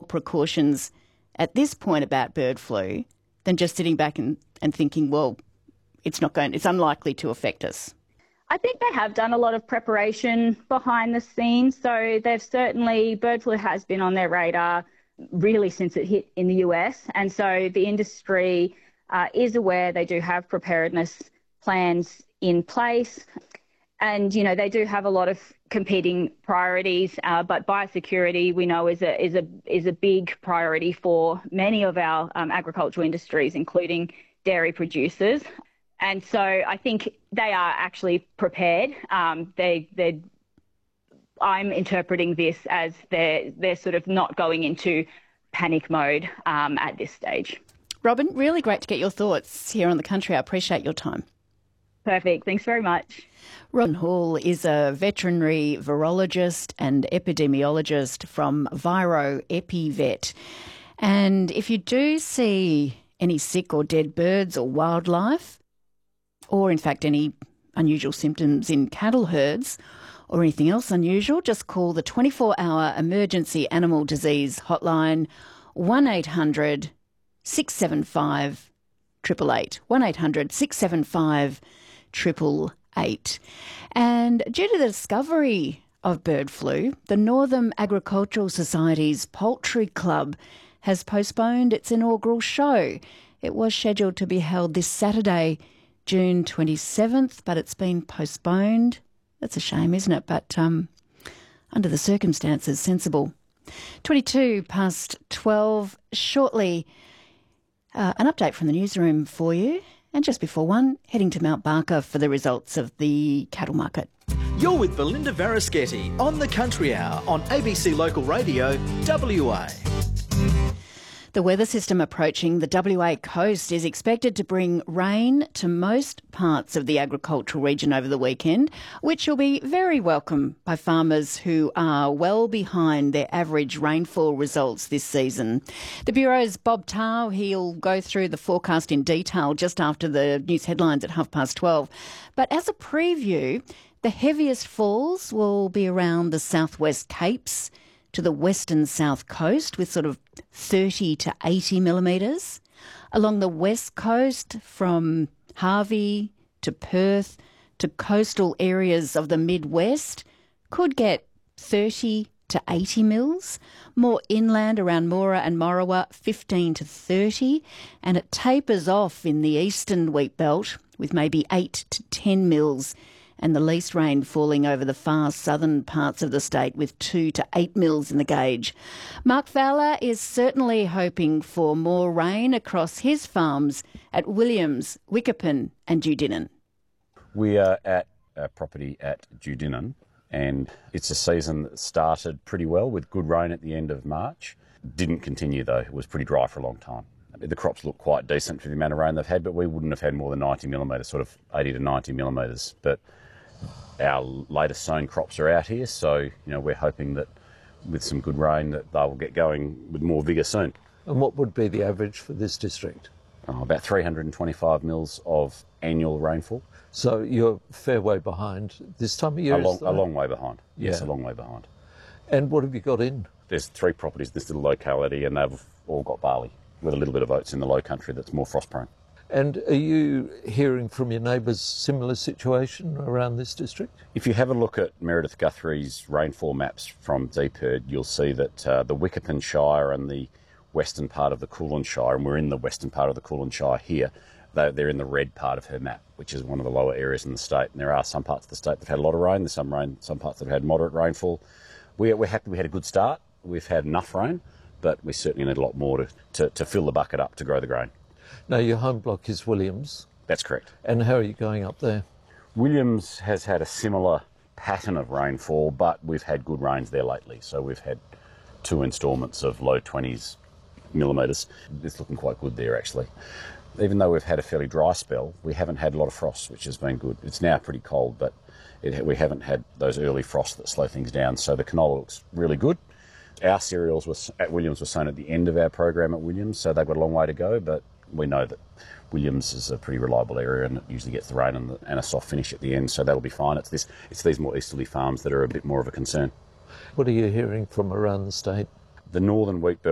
precautions at this point about bird flu than just sitting back and thinking, well, it's unlikely to affect us? I think they have done a lot of preparation behind the scenes. So bird flu has been on their radar really since it hit in the US. And so the industry is aware. They do have preparedness plans in place. And, they do have a lot of competing priorities, but biosecurity we know is a big priority for many of our agricultural industries, including dairy producers. And so I think they are actually prepared. I'm interpreting this as they're sort of not going into panic mode at this stage. Robyn, really great to get your thoughts here on The Country. I appreciate your time. Perfect. Thanks very much. Robyn Hall is a veterinary virologist and epidemiologist from Viro EpiVet. And if you do see any sick or dead birds or wildlife, or in fact any unusual symptoms in cattle herds or anything else unusual, just call the 24-hour emergency animal disease hotline 1800 675 888. 1800 675 888. And due to the discovery of bird flu, the Northern Agricultural Society's Poultry Club has postponed its inaugural show. It was scheduled to be held this Saturday, June 27th, but it's been postponed. That's a shame, isn't it? But under the circumstances, sensible. 22 past 12. Shortly, an update from the newsroom for you. And just before 1, heading to Mount Barker for the results of the cattle market. You're with Belinda Varaschetti on The Country Hour on ABC Local Radio, WA. The weather system approaching the WA coast is expected to bring rain to most parts of the agricultural region over the weekend, which will be very welcome by farmers who are well behind their average rainfall results this season. The Bureau's Bob Tao, he'll go through the forecast in detail just after the news headlines at 12:30. But as a preview, the heaviest falls will be around the southwest Capes to the western south coast with sort of 30 to 80 millimetres. Along the west coast from Harvey to Perth to coastal areas of the Midwest could get 30 to 80 mils. More inland around Moora and Morawa, 15 to 30. And it tapers off in the eastern wheat belt with maybe 8 to 10 mils, and the least rain falling over the far southern parts of the state with 2 to 8 mils in the gauge. Mark Fowler is certainly hoping for more rain across his farms at Williams, Wickerpin and Dudinan. We are at a property at Dudinan, and it's a season that started pretty well with good rain at the end of March. Didn't continue though, it was pretty dry for a long time. The crops look quite decent for the amount of rain they've had, but we wouldn't have had more than 90 millimetres, sort of 80 to 90 millimetres. But our latest sown crops are out here, so we're hoping that with some good rain that they will get going with more vigour soon. And what would be the average for this district? About 325 mils of annual rainfall. So you're a fair way behind this time of year? A long way behind. Yes, Yeah. a long way behind. And what have you got in? There's 3 properties in this little locality, and they've all got barley with a little bit of oats in the low country that's more frost prone. And are you hearing from your neighbours similar situation around this district? If you have a look at Meredith Guthrie's rainfall maps from DPIRD, you'll see that the Wickerpin Shire and the western part of the Kulin Shire, and we're in the western part of the Kulin Shire here, they're in the red part of her map, which is one of the lower areas in the state. And there are some parts of the state that have had a lot of rain. There's some parts that have had moderate rainfall. We're happy we had a good start. We've had enough rain, but we certainly need a lot more to fill the bucket up to grow the grain. Now, your home block is Williams. That's correct. And how are you going up there? Williams has had a similar pattern of rainfall, but we've had good rains there lately. So we've had 2 instalments of low 20s millimetres. It's looking quite good there, actually. Even though we've had a fairly dry spell, we haven't had a lot of frost, which has been good. It's now pretty cold, but we haven't had those early frosts that slow things down. So the canola looks really good. Our cereals at Williams were sown at the end of our program at Williams, so they've got a long way to go, but we know that Williams is a pretty reliable area and it usually gets the rain and a soft finish at the end, so that'll be fine. It's these more easterly farms that are a bit more of a concern. What are you hearing from around the state? The northern wheat belt